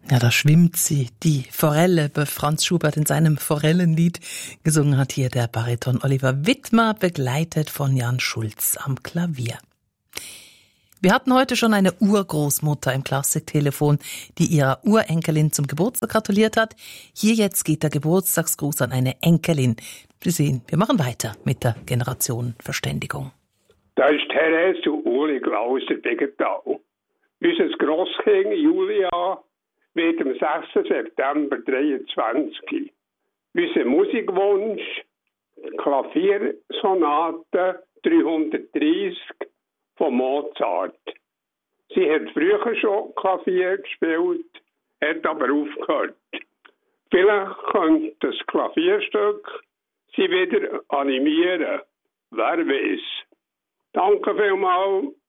Ja, da schwimmt sie, die Forelle, wie Franz Schubert in seinem Forellenlied gesungen hat, hier der Bariton Oliver Wittmer, begleitet von Jan Schulz am Klavier. Wir hatten heute schon eine Urgroßmutter im Klassiktelefon, die ihrer Urenkelin zum Geburtstag gratuliert hat. Hier jetzt geht der Geburtstagsgruß an eine Enkelin. Sie sehen, wir machen weiter mit der Generationenverständigung. Da ist Therese und Uli Glauser Degental. Unser Grosskind Julia wird am 6. September 23. Unser Musikwunsch, Klaviersonate 330 von Mozart. Sie hat früher schon Klavier gespielt, hat aber aufgehört. Vielleicht könnte das Klavierstück sie wieder animieren. Wer weiß. Danke vielmals.